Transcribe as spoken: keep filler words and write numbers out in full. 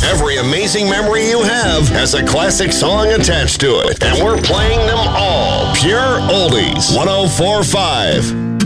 Every amazing memory you have has a classic song attached to it, and we're playing them all. Pure Oldies. one oh four point five.